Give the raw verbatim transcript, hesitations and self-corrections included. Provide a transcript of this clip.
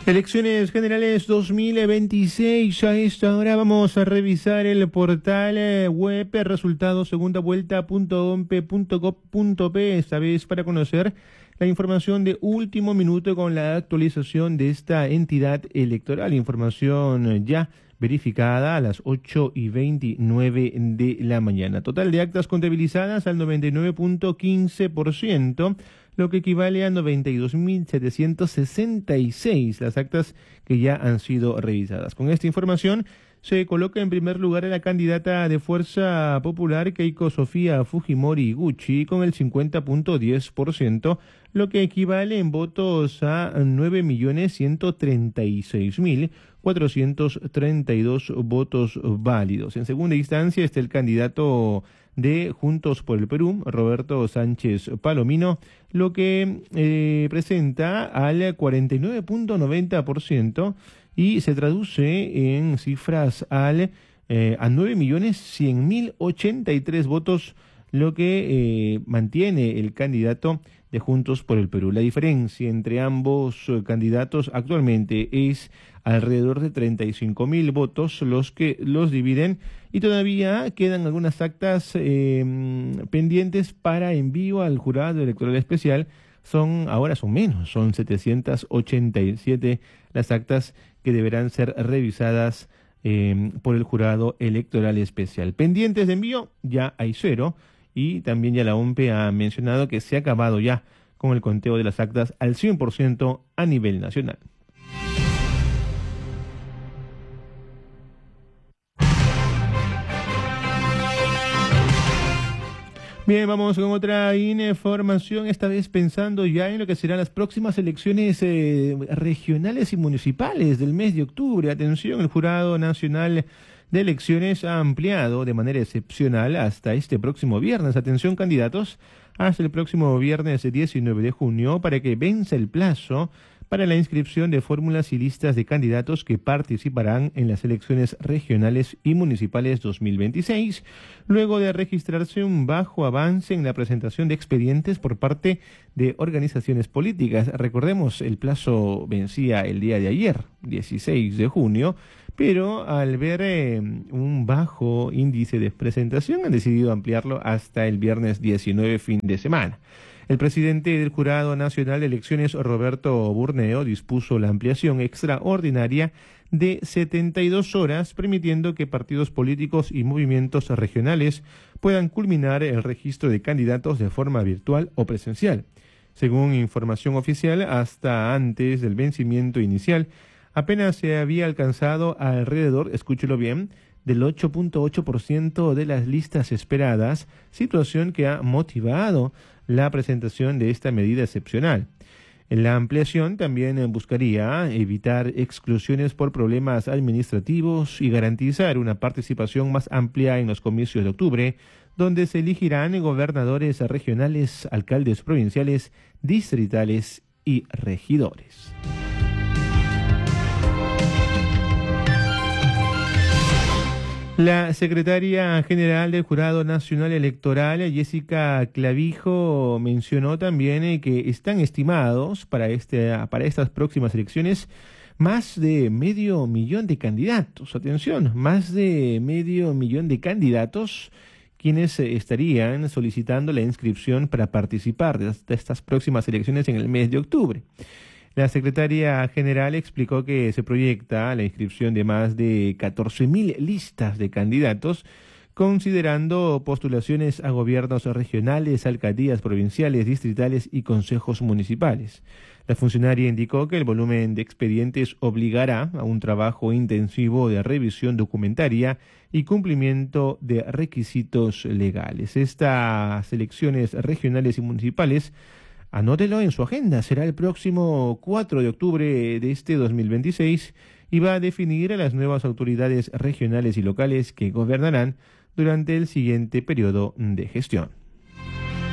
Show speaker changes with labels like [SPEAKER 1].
[SPEAKER 1] Elecciones Generales dos mil veintiséis. A esta hora vamos a revisar el portal web resultados segunda vuelta punto ompe punto gob punto pe, esta vez para conocer la información de último minuto con la actualización de esta entidad electoral. Información ya verificada a las ocho y veintinueve de la mañana. Total de actas contabilizadas al noventa y nueve punto quince por ciento, lo que equivale a noventa y dos mil setecientos sesenta y seis las actas que ya han sido revisadas. Con esta información se coloca en primer lugar a la candidata de Fuerza Popular Keiko Sofía Fujimori Gucci con el cincuenta punto diez por ciento, lo que equivale en votos a nueve millones ciento treinta y seis mil cuatrocientos treinta y dos votos válidos. En segunda instancia está el candidato de Juntos por el Perú, Roberto Sánchez Palomino, lo que eh, presenta al cuarenta y nueve punto noventa por ciento y se traduce en cifras al eh, a nueve millones cien mil ochenta y tres votos, lo que eh, mantiene el candidato de Juntos por el Perú. La diferencia entre ambos eh, candidatos actualmente es alrededor de treinta y cinco mil votos los que los dividen, y todavía quedan algunas actas eh, pendientes para envío al jurado electoral especial. Son ahora son menos, son setecientas ochenta y siete las actas que deberán ser revisadas eh, por el jurado electoral especial. Pendientes de envío ya hay cero, y también ya la OMPE ha mencionado que se ha acabado ya con el conteo de las actas al cien por ciento a nivel nacional. Bien, vamos con otra información, esta vez pensando ya en lo que serán las próximas elecciones eh, regionales y municipales del mes de octubre. Atención, el Jurado Nacional de Elecciones ha ampliado de manera excepcional hasta este próximo viernes, atención candidatos, hasta el próximo viernes diecinueve de junio, para que venza el plazo para la inscripción de fórmulas y listas de candidatos que participarán en las elecciones regionales y municipales dos mil veintiséis, luego de registrarse un bajo avance en la presentación de expedientes por parte de organizaciones políticas. Recordemos, el plazo vencía el día de ayer, dieciséis de junio, pero al ver eh, un bajo índice de presentación han decidido ampliarlo hasta el viernes diecinueve, fin de semana. El presidente del Jurado Nacional de Elecciones, Roberto Burneo, dispuso la ampliación extraordinaria de setenta y dos horas, permitiendo que partidos políticos y movimientos regionales puedan culminar el registro de candidatos de forma virtual o presencial. Según información oficial, hasta antes del vencimiento inicial, apenas se había alcanzado alrededor, escúchelo bien, del ocho punto ocho por ciento de las listas esperadas, situación que ha motivado la presentación de esta medida excepcional. La ampliación también buscaría evitar exclusiones por problemas administrativos y garantizar una participación más amplia en los comicios de octubre, donde se elegirán gobernadores regionales, alcaldes provinciales, distritales y regidores. La secretaria general del Jurado Nacional Electoral, Jessica Clavijo, mencionó también eh, que están estimados para, este, para estas próximas elecciones más de medio millón de candidatos. Atención, más de medio millón de candidatos quienes eh, estarían solicitando la inscripción para participar de, de estas próximas elecciones en el mes de octubre. La secretaria general explicó que se proyecta la inscripción de más de catorce mil listas de candidatos, considerando postulaciones a gobiernos regionales, alcaldías provinciales, distritales y consejos municipales. La funcionaria indicó que el volumen de expedientes obligará a un trabajo intensivo de revisión documentaria y cumplimiento de requisitos legales. Estas elecciones regionales y municipales, anótelo en su agenda, será el próximo cuatro de octubre de este dos mil veintiséis y va a definir a las nuevas autoridades regionales y locales que gobernarán durante el siguiente periodo de gestión.